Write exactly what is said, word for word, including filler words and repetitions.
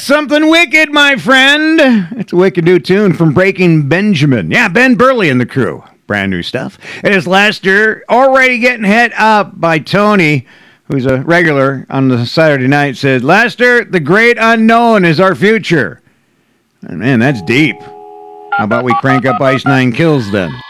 something wicked, my friend. It's a wicked new tune from Breaking Benjamin. Yeah, Ben Burley and the crew. Brand new stuff. It is Lester, already getting hit up by Tony, who's a regular on the Saturday night, said, Lester, the great unknown is our future. And man, that's deep. How about we crank up Ice Nine Kills then?